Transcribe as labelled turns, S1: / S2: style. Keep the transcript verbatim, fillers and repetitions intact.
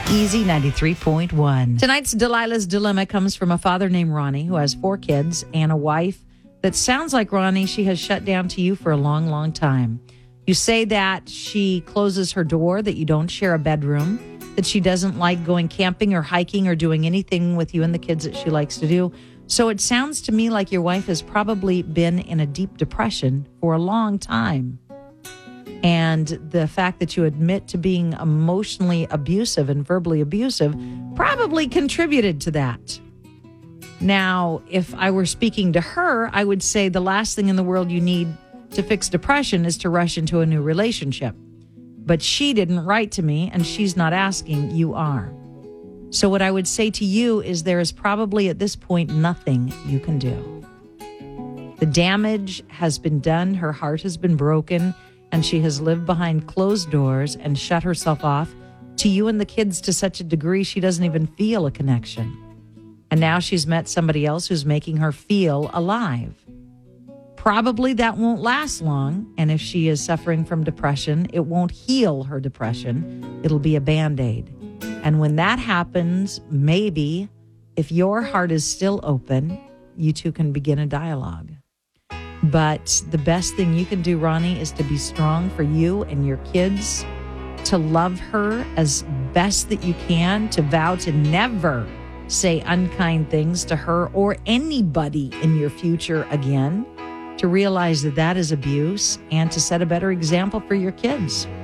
S1: Easy ninety-three point one. Tonight's Delilah's Dilemma comes from a father named Ronnie who has four kids and a wife that sounds like Ronnie. She has shut down to you for a long, long time. You say that she closes her door, that you don't share a bedroom, that she doesn't like going camping or hiking or doing anything with you and the kids that she likes to do. So it sounds to me like your wife has probably been in a deep depression for a long time. And the fact that you admit to being emotionally abusive and verbally abusive probably contributed to that. Now, if I were speaking to her, I would say the last thing in the world you need to fix depression is to rush into a new relationship. But she didn't write to me, and she's not asking, you are. So what I would say to you is there is probably at this point nothing you can do. The damage has been done, her heart has been broken, and she has lived behind closed doors and shut herself off to you and the kids to such a degree she doesn't even feel a connection. And now she's met somebody else who's making her feel alive. Probably that won't last long, and if she is suffering from depression, it won't heal her depression. It'll be a Band-Aid. And when that happens, maybe, if your heart is still open, you two can begin a dialogue. But the best thing you can do, Ronnie, is to be strong for you and your kids, to love her as best that you can, to vow to never say unkind things to her or anybody in your future again, to realize that that is abuse, and to set a better example for your kids.